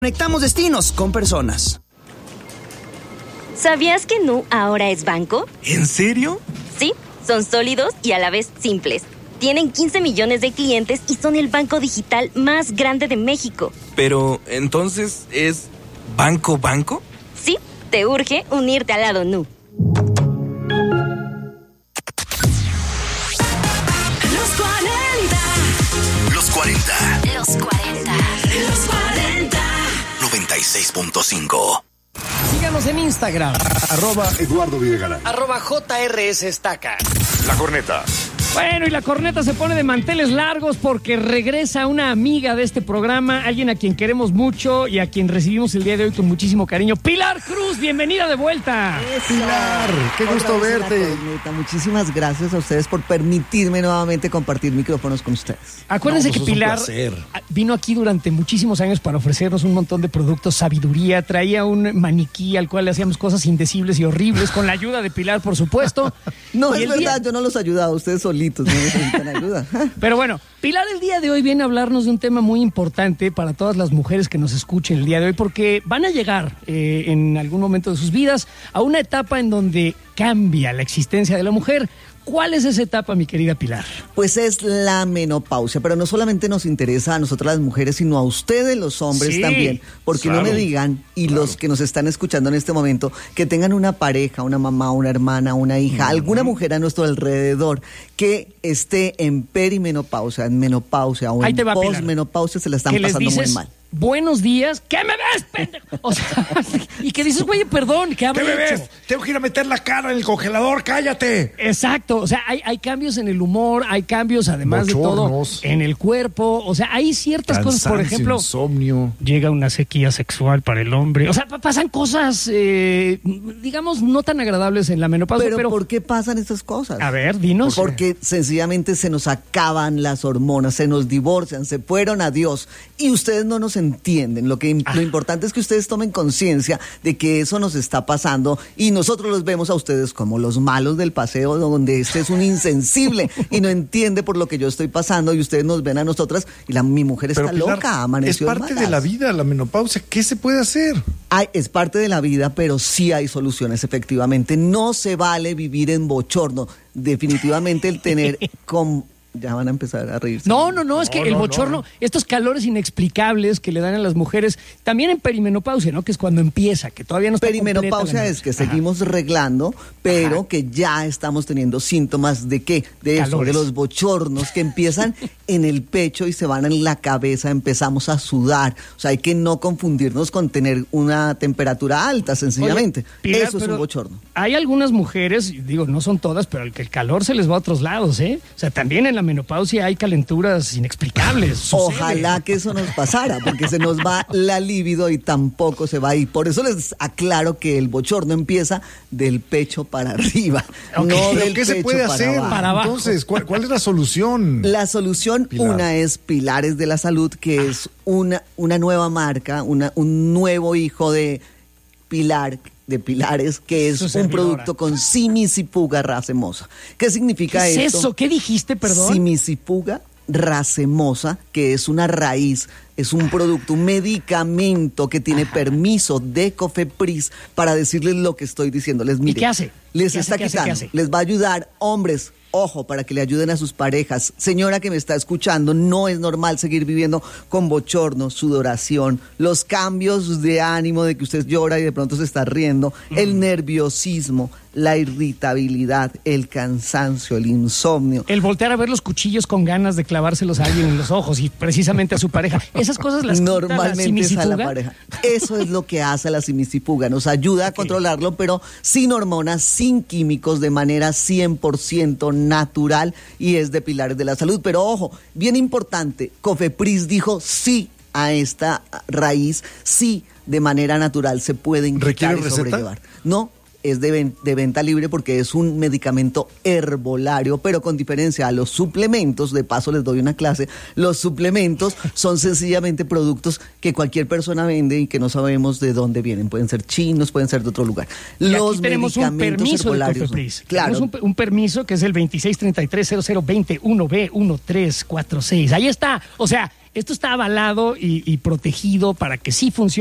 Conectamos destinos con personas. ¿Sabías que Nu ahora es banco? ¿En serio? Sí, son sólidos y a la vez simples. Tienen 15 millones de clientes y son el banco digital más grande de México. Pero, ¿entonces es banco? Sí, te urge unirte al lado Nu. Los 40. 96.5. Síganos en Instagram. @Eduardo Videgaray. @JRS Estaca. La Corneta. Bueno, y la corneta se pone de manteles largos porque regresa una amiga de este programa, alguien a quien queremos mucho y a quien recibimos el día de hoy con muchísimo cariño. Pilar Cruz, bienvenida de vuelta. Pilar, qué gusto verte. Muchísimas gracias a ustedes por permitirme nuevamente compartir micrófonos con ustedes. Acuérdense que Pilar vino aquí durante muchísimos años para ofrecernos un montón de productos, sabiduría, traía un maniquí al cual le hacíamos cosas indecibles y horribles, con la ayuda de Pilar, por supuesto. No, es verdad, yo no los he ayudado, ustedes solitos no necesitan ayuda. Pero bueno, Pilar el día de hoy viene a hablarnos de un tema muy importante para todas las mujeres que nos escuchen el día de hoy, porque van a llegar en algún momento de sus vidas a una etapa en donde cambia la existencia de la mujer. ¿Cuál es esa etapa, mi querida Pilar? Pues es la menopausia, pero no solamente nos interesa a nosotras las mujeres, sino a ustedes los hombres también, porque no me digan, y los que nos están escuchando en este momento, que tengan una pareja, una mamá, una hermana, una hija, alguna mujer a nuestro alrededor que esté en perimenopausia, en menopausia o en posmenopausia, se la están pasando muy mal. Buenos días, ¿qué me ves, pendejo? O sea, y que dices, güey, perdón, ¿qué habré hecho? Ves? Tengo que ir a meter la cara en el congelador, cállate. Exacto, o sea, hay cambios en el humor, hay cambios además de todo en el cuerpo, o sea, hay ciertas cosas, por ejemplo, insomnio. Llega una sequía sexual para el hombre, o sea, pasan cosas, digamos, no tan agradables en la menopausia. Pero ¿por qué pasan estas cosas? A ver, dinos. Porque sencillamente se nos acaban las hormonas, se nos divorcian, se fueron a Dios, y ustedes no nos entienden. Lo importante es que ustedes tomen conciencia de que eso nos está pasando y nosotros los vemos a ustedes como los malos del paseo, donde este es un insensible y no entiende por lo que yo estoy pasando, y ustedes nos ven a nosotras y mi mujer está loca, amaneció. Es parte de la vida, la menopausia. ¿Qué se puede hacer? Es parte de la vida, pero sí hay soluciones, efectivamente. No se vale vivir en bochorno. Definitivamente el tener ya van a empezar a reírse. No, es que el bochorno, estos calores inexplicables que le dan a las mujeres, también en perimenopausia, ¿no? Que es cuando empieza, que todavía no está perimenopausia es que seguimos reglando, pero que ya estamos teniendo síntomas de ¿qué? De calores. Eso, de los bochornos que empiezan en el pecho y se van en la cabeza, empezamos a sudar. O sea, hay que no confundirnos con tener una temperatura alta, sencillamente. Oye, Pilar, eso es un bochorno. Hay algunas mujeres, digo, no son todas, pero el calor se les va a otros lados, ¿eh? O sea, también en la menopausia hay calenturas inexplicables. Ojalá que eso nos pasara, porque se nos va la libido y tampoco se va. Y por eso les aclaro que el bochorno empieza del pecho para arriba, no del ¿Qué se puede hacer para abajo? Entonces, ¿cuál es la solución? La solución, Pilar. Una es Pilares de la Salud, que es una nueva marca, un nuevo hijo de Pilares, que es un producto con Simicifuga racemosa. ¿Qué significa esto? ¿Qué es eso? ¿Qué dijiste, perdón? Simicifuga racemosa, que es una raíz, es un producto, un medicamento que tiene permiso de COFEPRIS para decirles lo que estoy diciéndoles. Mire, ¿y qué hace? Les está quitando, les va a ayudar, hombres. Ojo, para que le ayuden a sus parejas. Señora que me está escuchando, no es normal seguir viviendo con bochorno, sudoración, los cambios de ánimo de que usted llora y de pronto se está riendo, el nerviosismo, la irritabilidad, el cansancio, el insomnio. El voltear a ver los cuchillos con ganas de clavárselos a alguien en los ojos y precisamente a su pareja. Esas cosas las normalmente quita la es a la pareja. Eso es lo que hace la simicifuga. Nos ayuda a controlarlo, pero sin hormonas, sin químicos, de manera 100% natural, y es de Pilares de la Salud. Pero ojo, bien importante, COFEPRIS dijo sí a esta raíz, sí, de manera natural se puede inyectar y sobrellevar. No, es de venta libre porque es un medicamento herbolario, pero con diferencia a los suplementos. De paso les doy una clase. Los suplementos son sencillamente productos que cualquier persona vende y que no sabemos de dónde vienen. Pueden ser chinos, pueden ser de otro lugar. Los aquí tenemos un permiso de COFEPRIS. Claro. Tenemos un permiso que es el 26330020 1B1346. Ahí está. O sea, esto está avalado y protegido para que sí funcione.